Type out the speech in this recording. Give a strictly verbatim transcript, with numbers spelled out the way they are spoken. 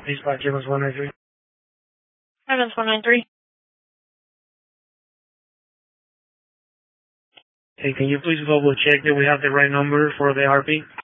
Dispatch, Evans one nine three. Evans one nine three. Hey, can you please double check that we have the right number for the R P?